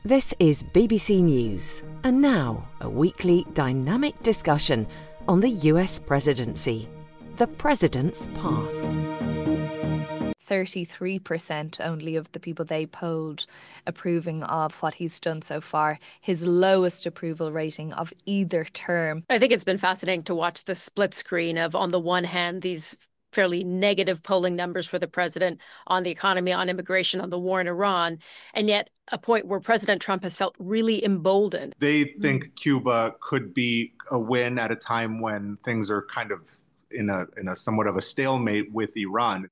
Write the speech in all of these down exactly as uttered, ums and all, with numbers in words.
This is B B C News, and now a weekly dynamic discussion on the U S presidency, the president's path. thirty-three percent only of the people they polled approving of what he's done so far, his lowest approval rating of either term. I think it's been fascinating to watch the split screen of, on the one hand, these fairly negative polling numbers for the president on the economy, on immigration, on the war in Iran, and yet a point where President Trump has felt really emboldened. They think mm. Cuba could be a win at a time when things are kind of in a in a somewhat of a stalemate with Iran.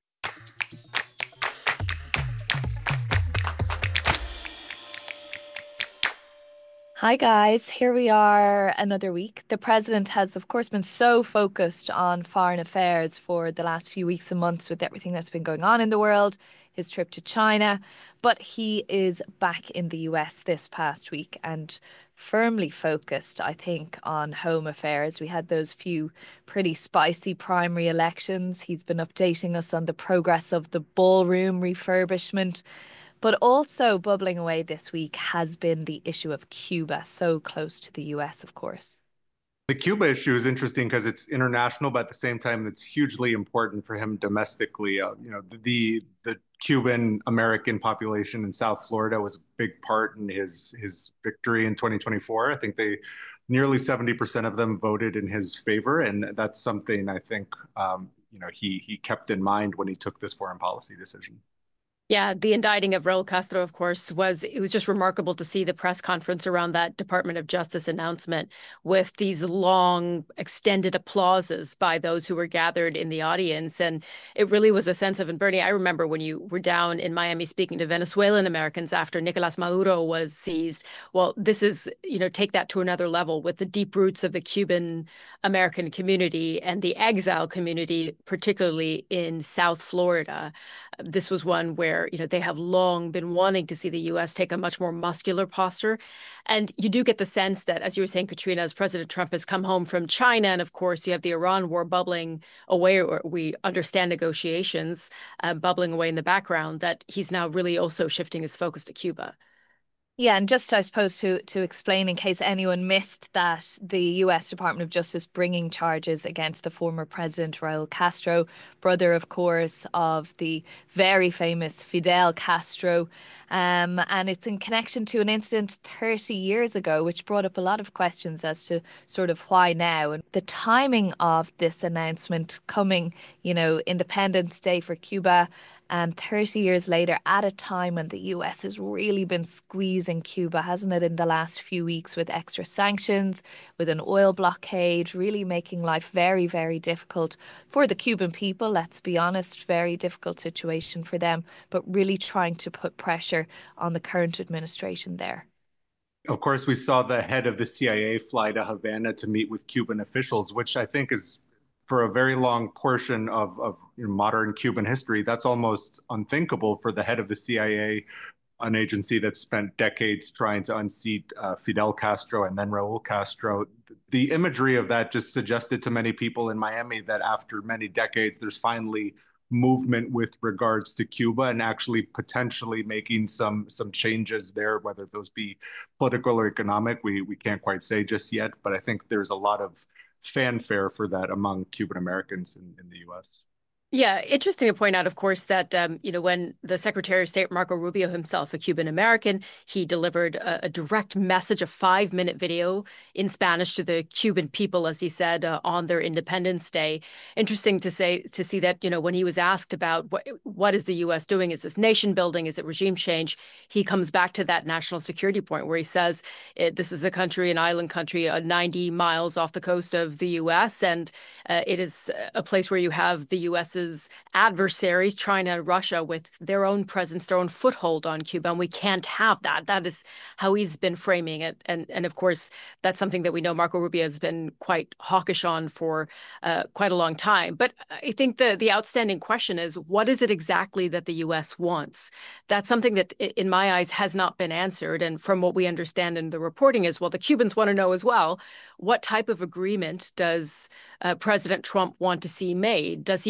Hi guys, here we are another week. The president has of course been so focused on foreign affairs for the last few weeks and months with everything that's been going on in the world, his trip to China, but he is back in the U S this past week and firmly focused, I think, on home affairs. We had those few pretty spicy primary elections. He's been updating us on the progress of the ballroom refurbishment. But also bubbling away this week has been the issue of Cuba, so close to the U S, of course. The Cuba issue is interesting because it's international, but at the same time, it's hugely important for him domestically. Uh, you know, the the Cuban American population in South Florida was a big part in his his victory in twenty twenty-four. I think they nearly seventy percent of them voted in his favor, and that's something I think um, you know he he kept in mind when he took this foreign policy decision. Yeah, the indicting of Raul Castro, of course, was it was just remarkable to see the press conference around that Department of Justice announcement with these long, extended applauses by those who were gathered in the audience. And it really was a sense of, and Bernie, I remember when you were down in Miami speaking to Venezuelan Americans after Nicolas Maduro was seized. Well, this is, you know, take that to another level with the deep roots of the Cuban American community and the exile community, particularly in South Florida. This was one where, you know, they have long been wanting to see the U S take a much more muscular posture. And you do get the sense that, as you were saying, Katrina, as President Trump has come home from China, and of course, you have the Iran war bubbling away, or we understand negotiations uh, bubbling away in the background, that he's now really also shifting his focus to Cuba. Yeah, and just, I suppose, to, to explain, in case anyone missed that, the U S Department of Justice bringing charges against the former president, Raul Castro, brother, of course, of the very famous Fidel Castro. Um, and it's in connection to an incident thirty years ago, which brought up a lot of questions as to sort of why now. And the timing of this announcement coming, you know, Independence Day for Cuba, Um, thirty years later, at a time when the U S has really been squeezing Cuba, hasn't it, in the last few weeks with extra sanctions, with an oil blockade, really making life very, very difficult for the Cuban people. Let's be honest, very difficult situation for them, but really trying to put pressure on the current administration there. Of course, we saw the head of the C I A fly to Havana to meet with Cuban officials, which I think is, for a very long portion of, of you know, modern Cuban history, that's almost unthinkable for the head of the C I A, an agency that spent decades trying to unseat uh, Fidel Castro and then Raul Castro. The imagery of that just suggested to many people in Miami that after many decades, there's finally movement with regards to Cuba and actually potentially making some some changes there, whether those be political or economic. We, we can't quite say just yet, but I think there's a lot of fanfare for that among Cuban Americans in, in the U S. Yeah, interesting to point out, of course, that, um, you know, when the Secretary of State, Marco Rubio himself, a Cuban American, he delivered a, a direct message, a five minute video in Spanish to the Cuban people, as he said, uh, on their Independence Day. Interesting to say, to see that, you know, when he was asked about what, what is the U S doing? Is this nation building? Is it regime change? He comes back to that national security point where he says it, this is a country, an island country, uh, ninety miles off the coast of the U S. And uh, it is a place where you have the US's adversaries, China and Russia, with their own presence, their own foothold on Cuba. And we can't have that. That is how he's been framing it. And, and of course, that's something that we know Marco Rubio has been quite hawkish on for uh, quite a long time. But I think the, the outstanding question is, what is it exactly that the U S wants? That's something that, in my eyes, has not been answered. And from what we understand in the reporting as well, the Cubans want to know as well, what type of agreement does uh, President Trump want to see made? Does he want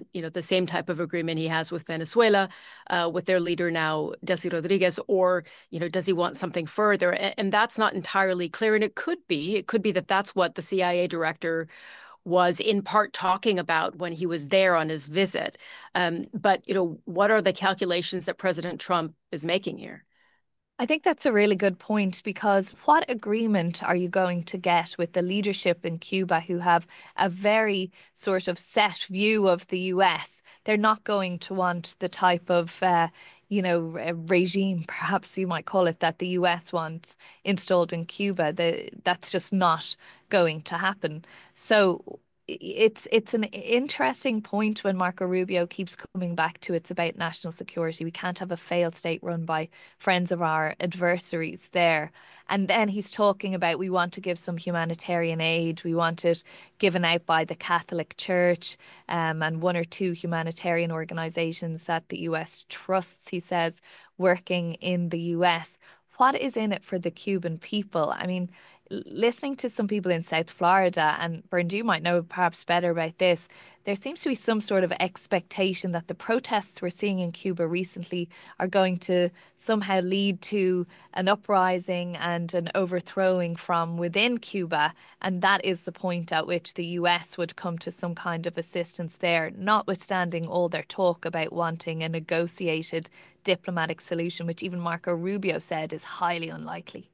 want, you know, the same type of agreement he has with Venezuela, uh, with their leader now, Delcy Rodriguez, or, you know, does he want something further? And, and that's not entirely clear. And it could be, it could be that that's what the C I A director was in part talking about when he was there on his visit. Um, but, you know, what are the calculations that President Trump is making here? I think that's a really good point, because what agreement are you going to get with the leadership in Cuba who have a very sort of set view of the U S? They're not going to want the type of, uh, you know, regime, perhaps you might call it, that the U S wants installed in Cuba. The, that's just not going to happen. So it's it's an interesting point when Marco Rubio keeps coming back to it's about national security. We can't have a failed state run by friends of our adversaries there. And then he's talking about we want to give some humanitarian aid. We want it given out by the Catholic Church um, and one or two humanitarian organizations that the U S trusts, he says, working in the U S. What is in it for the Cuban people? I mean, listening to some people in South Florida, and Bernd, you might know perhaps better about this, there seems to be some sort of expectation that the protests we're seeing in Cuba recently are going to somehow lead to an uprising and an overthrowing from within Cuba. And that is the point at which the U S would come to some kind of assistance there, notwithstanding all their talk about wanting a negotiated diplomatic solution, which even Marco Rubio said is highly unlikely.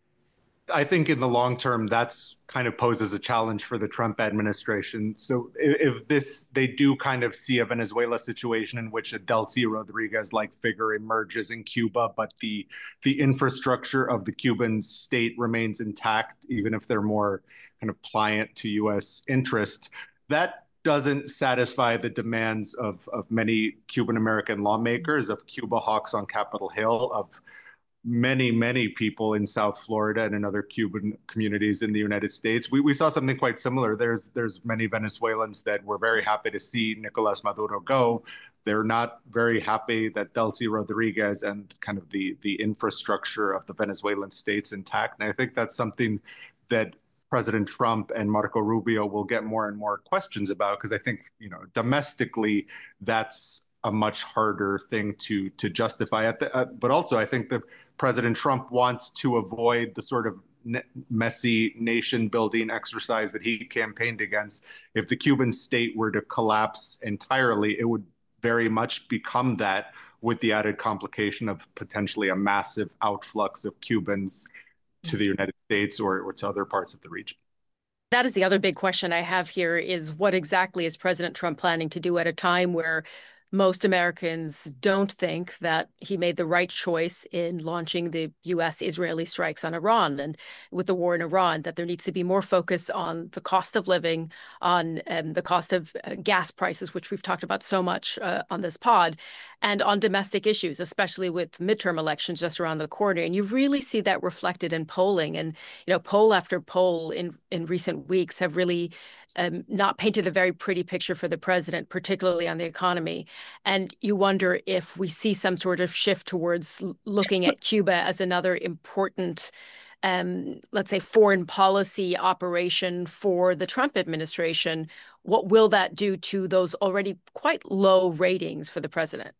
I think in the long term, that's kind of poses a challenge for the Trump administration. So if, if this, they do kind of see a Venezuela situation in which a Delcy Rodriguez-like figure emerges in Cuba, but the the infrastructure of the Cuban state remains intact, even if they're more kind of pliant to U S interests, that doesn't satisfy the demands of, of many Cuban American lawmakers, of Cuba hawks on Capitol Hill, of many, many people in South Florida and in other Cuban communities in the United States. We, we saw something quite similar. There's there's many Venezuelans that were very happy to see Nicolas Maduro go. They're not very happy that Delcy Rodriguez and kind of the, the infrastructure of the Venezuelan state's intact. And I think that's something that President Trump and Marco Rubio will get more and more questions about, because I think, you know, domestically, that's a much harder thing to to justify. At the, uh, but also, I think that President Trump wants to avoid the sort of ne- messy nation-building exercise that he campaigned against. If the Cuban state were to collapse entirely, it would very much become that, with the added complication of potentially a massive outflux of Cubans to the United States or, or to other parts of the region. That is the other big question I have here, is what exactly is President Trump planning to do at a time where most Americans don't think that he made the right choice in launching the U S-Israeli strikes on Iran, and with the war in Iran, that there needs to be more focus on the cost of living, on um, the cost of uh, gas prices, which we've talked about so much uh, on this pod, and on domestic issues, especially with midterm elections just around the corner. And you really see that reflected in polling. And, you know, poll after poll in, in recent weeks have really Um, not painted a very pretty picture for the president, particularly on the economy. And you wonder if we see some sort of shift towards looking at Cuba as another important, um, let's say, foreign policy operation for the Trump administration. What will that do to those already quite low ratings for the president?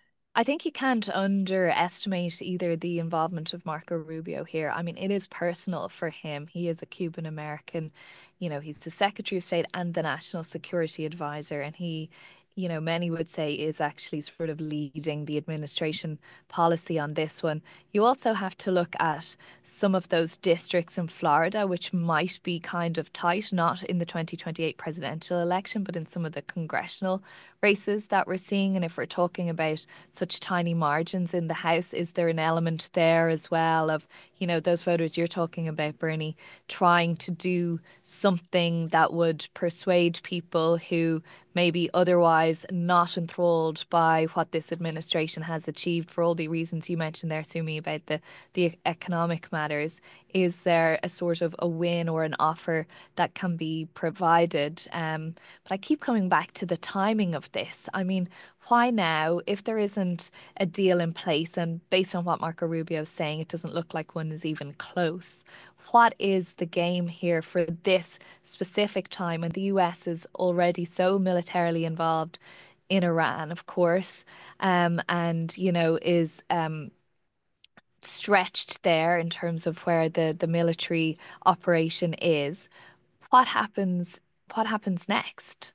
I think you can't underestimate either the involvement of Marco Rubio here. I mean, it is personal for him. He is a Cuban American. You know, he's the Secretary of State and the National Security Advisor. And he, you know, many would say is actually sort of leading the administration policy on this one. You also have to look at some of those districts in Florida, which might be kind of tight, not in the twenty twenty-eight presidential election, but in some of the congressional races that we're seeing. And if we're talking about such tiny margins in the House, is there an element there as well of, you know, those voters you're talking about, Bernie, trying to do something that would persuade people who maybe otherwise not enthralled by what this administration has achieved for all the reasons you mentioned there, Sumi, about the, the economic matters? Is there a sort of a win or an offer that can be provided? Um, but I keep coming back to the timing of this. I mean, why now? If there isn't a deal in place, and based on what Marco Rubio is saying, it doesn't look like one is even close. What is the game here for this specific time? And the U S is already so militarily involved in Iran, of course, um, and, you know, is um, stretched there in terms of where the, the military operation is. What happens, what happens next?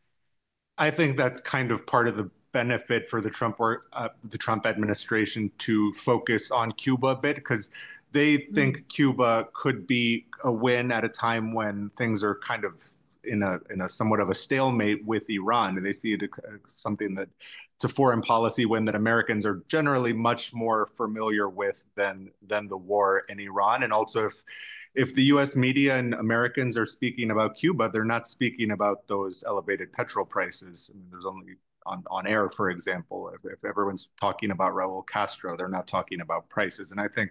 I think that's kind of part of the benefit for the Trump or uh, the Trump administration to focus on Cuba a bit, because they think mm. Cuba could be a win at a time when things are kind of in a in a somewhat of a stalemate with Iran, and they see it as something that it's a foreign policy win that Americans are generally much more familiar with than than the war in Iran. And also, if if the U S media and Americans are speaking about Cuba, they're not speaking about those elevated petrol prices. I mean, there's only on, on air, for example, if, if everyone's talking about Raul Castro, they're not talking about prices. And I think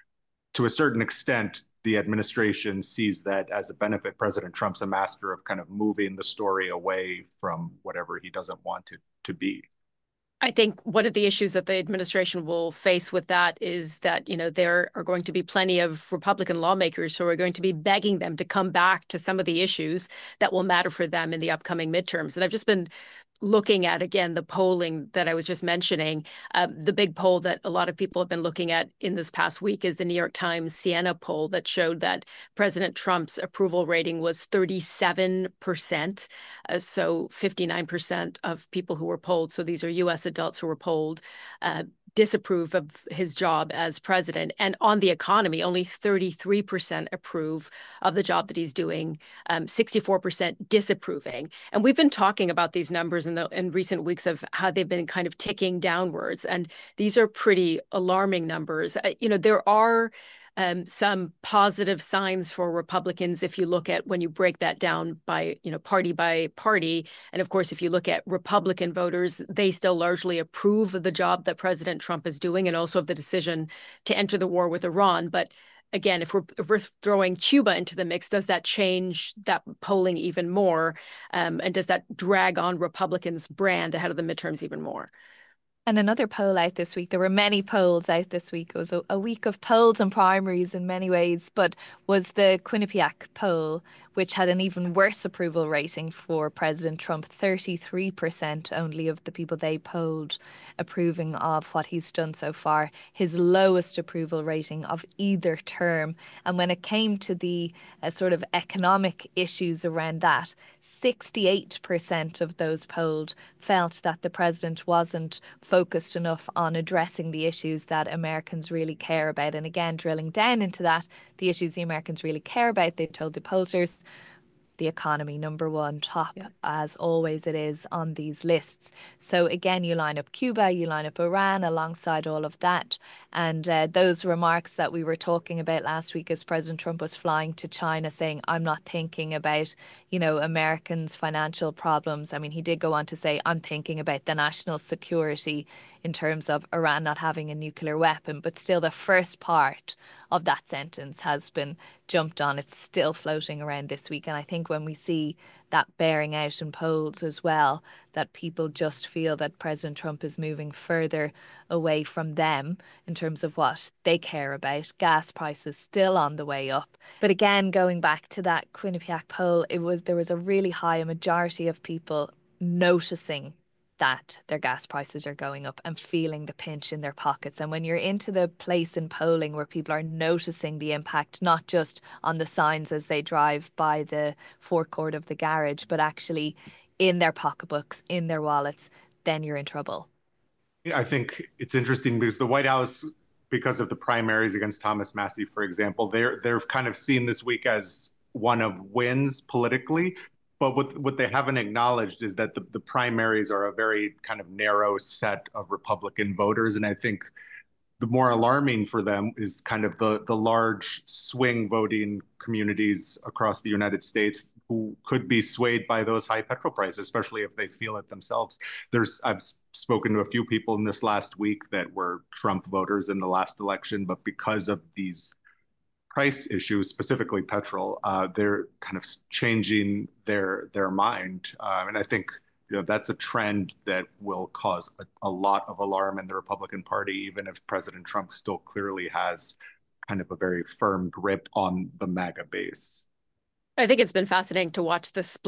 to a certain extent, the administration sees that as a benefit. President Trump's a master of kind of moving the story away from whatever he doesn't want it to be. I think one of the issues that the administration will face with that is that, you know, there are going to be plenty of Republican lawmakers who are going to be begging them to come back to some of the issues that will matter for them in the upcoming midterms. And I've just been looking at, again, the polling that I was just mentioning. Uh, the big poll that a lot of people have been looking at in this past week is the New York Times Siena poll that showed that President Trump's approval rating was thirty-seven percent. Uh, so fifty-nine percent of people who were polled, so these are U S adults who were polled, uh, disapprove of his job as president. And on the economy, only thirty-three percent approve of the job that he's doing, um, sixty-four percent disapproving. And we've been talking about these numbers in the in recent weeks of how they've been kind of ticking downwards. And these are pretty alarming numbers. Uh, you know, there are Um, some positive signs for Republicans if you look at when you break that down by, you know, party by party. And of course, if you look at Republican voters, they still largely approve of the job that President Trump is doing and also of the decision to enter the war with Iran. But again, if we're, if we're throwing Cuba into the mix, does that change that polling even more? Um, and does that drag on Republicans' brand ahead of the midterms even more? And another poll out this week. There were many polls out this week. It was a, a week of polls and primaries in many ways, but was the Quinnipiac poll, which had an even worse approval rating for President Trump. thirty-three percent only of the people they polled approving of what he's done so far. His lowest approval rating of either term. And when it came to the uh, sort of economic issues around that, sixty-eight percent of those polled felt that the president wasn't focused enough on addressing the issues that Americans really care about. And again, drilling down into that, the issues the Americans really care about, they told the pollsters, the economy, number one, top, yeah. as always it is on these lists. So again, you line up Cuba, you line up Iran alongside all of that. And uh, those remarks that we were talking about last week as President Trump was flying to China saying, I'm not thinking about, you know, Americans' financial problems. I mean, he did go on to say, I'm thinking about the national security in terms of Iran not having a nuclear weapon. But still, the first part of that sentence has been jumped on. It's still floating around this week. And I think when we see that bearing out in polls as well, that people just feel that President Trump is moving further away from them in terms of what they care about. Gas prices still on the way up. But again, going back to that Quinnipiac poll, it was there was a really high a majority of people noticing that their gas prices are going up and feeling the pinch in their pockets. And when you're into the place in polling where people are noticing the impact, not just on the signs as they drive by the forecourt of the garage, but actually in their pocketbooks, in their wallets, then you're in trouble. I think it's interesting because the White House, because of the primaries against Thomas Massie, for example, they're they're kind of seen this week as one of wins politically. But what, what they haven't acknowledged is that the, the primaries are a very kind of narrow set of Republican voters. And I think the more alarming for them is kind of the, the large swing voting communities across the United States who could be swayed by those high petrol prices, especially if they feel it themselves. There's I've spoken to a few people in this last week that were Trump voters in the last election, but because of these price issues, specifically petrol, uh, they're kind of changing their their mind. Uh, and I think you know that's a trend that will cause a, a lot of alarm in the Republican Party, even if President Trump still clearly has kind of a very firm grip on the MAGA base. I think it's been fascinating to watch the split